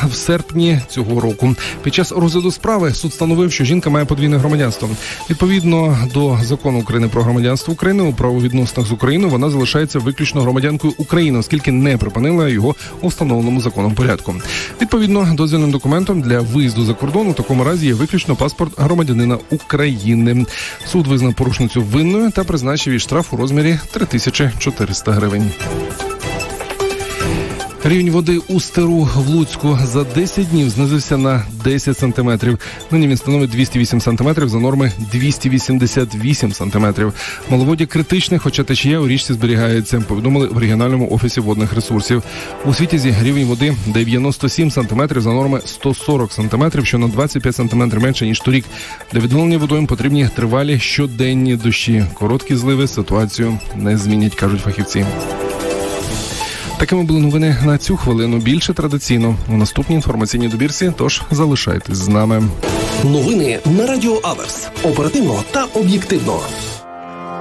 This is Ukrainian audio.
в серпні цього року. Під час розгляду справи суд встановив, що жінка має подвійне громадянство. Відповідно до Закону України про громадянство України, у правовідносинах з Україною вона залишається виключно громадянкою України, оскільки не припинила його у встановленому законом порядку. Відповідно, дозвільним документом для виїзду за кордон у такому разі є виключно паспорт громадянина України. Суд визнав порушницю винною та призначив їй штраф у розмірі 3400 гривень. Рівень води у Стеру в Луцьку за 10 днів знизився на 10 сантиметрів. Нині він становить 208 сантиметрів за норми 288 сантиметрів. Маловоддя критичне, хоча течія у річці зберігається, повідомили в регіональному офісі водних ресурсів. У Світязі рівень води 97 сантиметрів за норми 140 сантиметрів, що на 25 сантиметрів менше, ніж торік. Для відновлення водойм потрібні тривалі щоденні дощі. Короткі зливи ситуацію не змінять, кажуть фахівці. Такими були новини на цю хвилину. Більше традиційно у наступній інформаційній добірці, тож залишайтесь з нами. Новини на Радіо Аверс. Оперативно та об'єктивно.